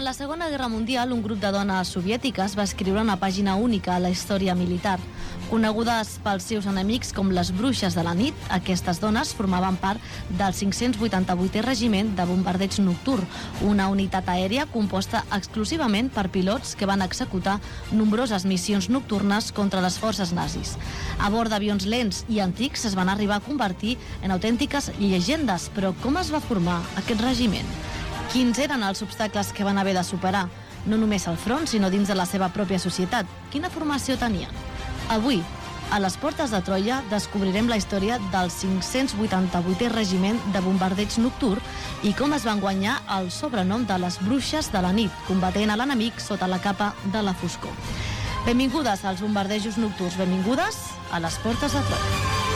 la Segona Guerra Mundial, un grup de dones soviètiques va escriure una pàgina única a la història militar. Conegudes pels seus enemics com les bruixes de la nit, aquestes dones formaven part del 588è Regiment de Bombardeig Nocturn, una unitat aèria composta exclusivament per pilots que van executar nombroses missions nocturnes contra les forces nazis. A bord d'avions lents i antics es van arribar a convertir en autèntiques llegendes, però com es va formar aquest regiment? Quins eren els obstacles que van haver de superar? No només al front, sinó dins de la seva pròpia societat. Quina formació tenien? Avui, a les portes de Troia, descobrirem la història del 588è Regiment de Bombardeig Nocturn i com es van guanyar el sobrenom de les bruixes de la nit, combatent a l'enemic sota la capa de la foscor. Benvingudes als bombardejos nocturns, benvingudes a les portes de Troia.